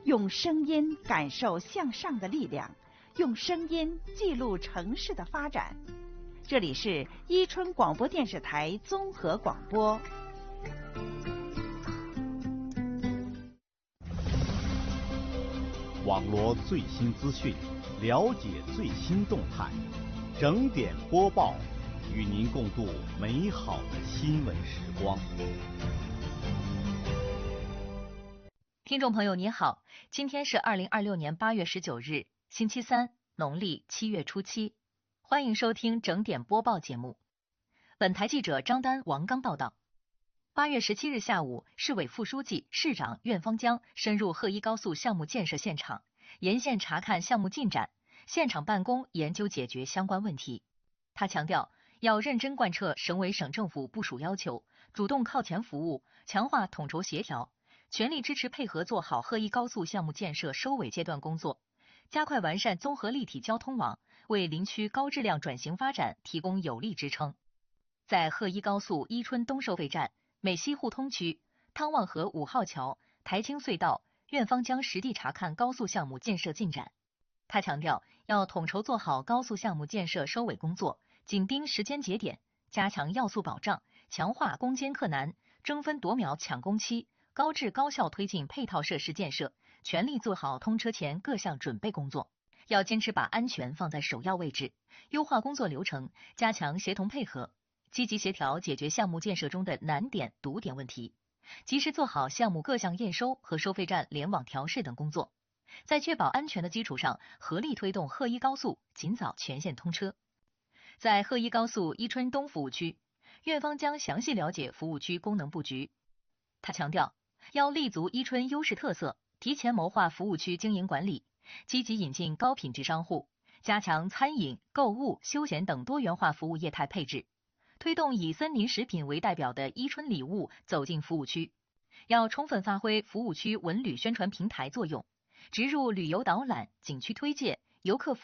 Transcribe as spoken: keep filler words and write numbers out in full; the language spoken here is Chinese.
用声音感受向上的力量，用声音记录城市的发展。这里是伊春广播电视台综合广播。 网罗最新资讯，了解最新动态，整点播报，与您共度美好的新闻时光。 听众朋友您好，今天是二零二六年八月十九日，星期三，农历七月初七，欢迎收听整点播报节目。本台记者张丹、王刚报道。八月十七日下午，市委副书记、市长苑方江深入贺一高速项目建设现场，沿线查看项目进展，现场办公研究解决相关问题。他强调，要认真贯彻省委省政府部署要求，主动靠前服务，强化统筹协调，全力支持配合做好贺一高速项目建设收尾阶段工作，加快完善综合立体交通网，为林区高质量转型发展提供有力支撑。在贺一高速伊春东收费站、美西互通区、汤旺河五号桥、台青隧道，苑方江实地查看高速项目建设进展。他强调，要统筹做好高速项目建设收尾工作，紧盯时间节点，加强要素保障，强化攻坚克难，争分夺秒抢工期，高质高效推进配套设施建设，全力做好通车前各项准备工作。要坚持把安全放在首要位置，优化工作流程，加强协同配合，积极协调解决项目建设中的难点、堵点问题，及时做好项目各项验收和收费站联网调试等工作，在确保安全的基础上，合力推动贺一高速尽早全线通车。在贺一高速伊春东服务区，苑方江详细了解服务区功能布局。他强调，要立足伊春优势特色，提前谋划服务区经营管理，积极引进高品质商户，加强餐饮、购物、休闲等多元化服务业态配置，推动以森林食品为代表的伊春礼物走进服务区。要充分发挥服务区文旅宣传平台作用，植入旅游导览、景区推介、游客服